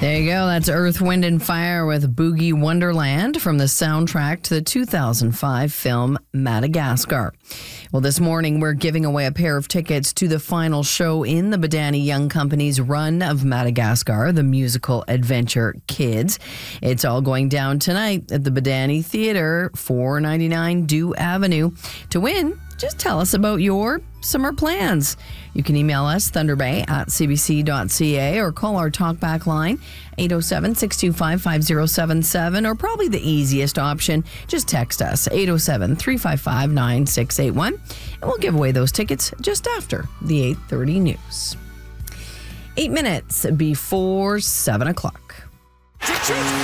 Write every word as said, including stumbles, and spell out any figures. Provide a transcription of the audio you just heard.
There you go. That's Earth, Wind and Fire with Boogie Wonderland from the soundtrack to the two thousand five film Madagascar. Well, this morning we're giving away a pair of tickets to the final show in the Badani Young Company's run of Madagascar, the musical adventure Kids. It's all going down tonight at the Badani Theatre, four ninety-nine Dew Avenue. To win, just tell us about your summer plans. You can email us, thunderbay at c b c dot c a, or call our talkback line, eight oh seven, six two five, five oh seven seven, or probably the easiest option, just text us, eight oh seven, three five five, nine six eight one, and we'll give away those tickets just after the eight thirty news. Eight minutes before seven o'clock.